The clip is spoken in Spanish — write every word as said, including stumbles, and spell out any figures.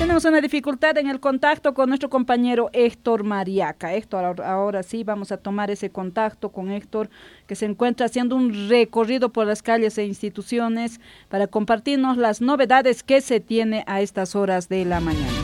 Tenemos una dificultad en el contacto con nuestro compañero Héctor Mariaca. Héctor, ahora, ahora sí vamos a tomar ese contacto con Héctor, que se encuentra haciendo un recorrido por las calles e instituciones para compartirnos las novedades que se tiene a estas horas de la mañana.